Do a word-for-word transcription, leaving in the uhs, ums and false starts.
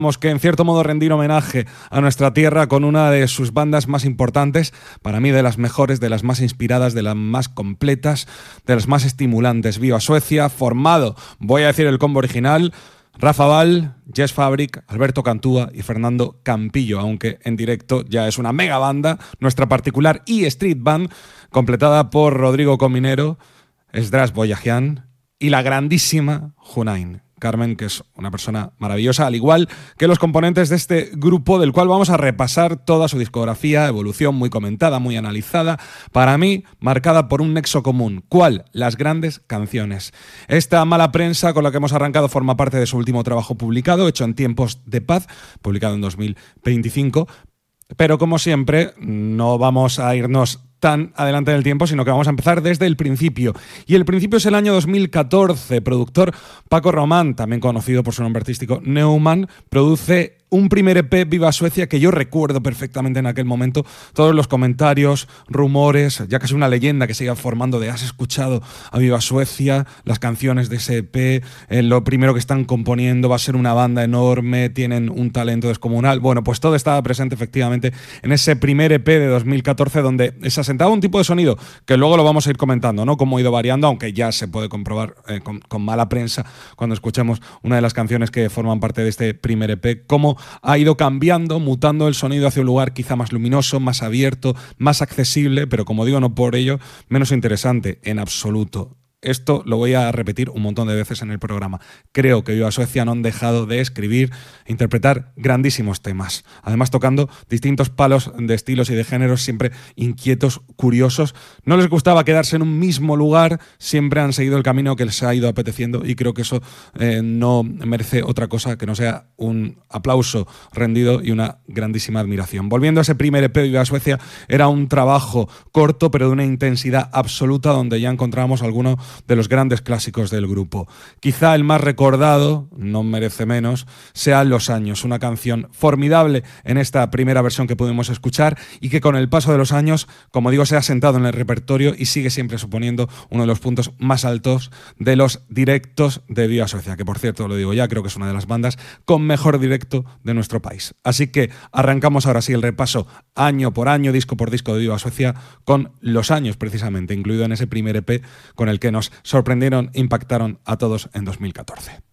que en cierto modo rendir homenaje a nuestra tierra con una de sus bandas más importantes, para mí de las mejores, de las más inspiradas, de las más completas, de las más estimulantes. Viva Suecia, formado, voy a decir el combo original: Rafa Val, Jess Fabric, Alberto Cantúa y Fernando Campillo, aunque en directo ya es una mega banda, nuestra particular E Street Band, completada por Rodrigo Cominero, Esdras Boyajian y la grandísima Junain Carmen, que es una persona maravillosa, al igual que los componentes de este grupo, del cual vamos a repasar toda su discografía, evolución muy comentada, muy analizada, para mí marcada por un nexo común. ¿Cuál? Las grandes canciones. Esta mala prensa con la que hemos arrancado forma parte de su último trabajo publicado, hecho en tiempos de paz, publicado en dos mil veinticinco, pero como siempre no vamos a irnos tan adelante del tiempo, sino que vamos a empezar desde el principio. Y el principio es el año dos mil catorce. Productor Paco Román, también conocido por su nombre artístico Neumann, produce un primer E P, Viva Suecia, que yo recuerdo perfectamente en aquel momento. Todos los comentarios, rumores, ya casi una leyenda que se iba formando de has escuchado a Viva Suecia, las canciones de ese E P, eh, lo primero que están componiendo, va a ser una banda enorme, tienen un talento descomunal. Bueno, pues todo estaba presente efectivamente en ese primer E P de dos mil catorce, donde se asentaba un tipo de sonido que luego lo vamos a ir comentando, ¿no? Cómo ha ido variando, aunque ya se puede comprobar eh, con, con mala prensa cuando escuchemos una de las canciones que forman parte de este primer E P, cómo ha ido cambiando, mutando el sonido hacia un lugar quizá más luminoso, más abierto, más accesible, pero como digo, no por ello menos interesante en absoluto. Esto lo voy a repetir un montón de veces en el programa. Creo que Viva Suecia no han dejado de escribir e interpretar grandísimos temas. Además, tocando distintos palos de estilos y de géneros, siempre inquietos, curiosos. No les gustaba quedarse en un mismo lugar, siempre han seguido el camino que les ha ido apeteciendo, y creo que eso eh, no merece otra cosa que no sea un aplauso rendido y una grandísima admiración. Volviendo a ese primer E P, Viva Suecia era un trabajo corto, pero de una intensidad absoluta, donde ya encontramos algunos de los grandes clásicos del grupo. Quizá el más recordado, no merece menos, sea Los Años, una canción formidable en esta primera versión que pudimos escuchar y que con el paso de los años, como digo, se ha sentado en el repertorio y sigue siempre suponiendo uno de los puntos más altos de los directos de Viva Suecia, que por cierto, lo digo ya, creo que es una de las bandas con mejor directo de nuestro país. Así que arrancamos ahora sí el repaso año por año, disco por disco de Viva Suecia, con Los Años precisamente, incluido en ese primer E P con el que nos sorprendieron, impactaron a todos en dos mil catorce.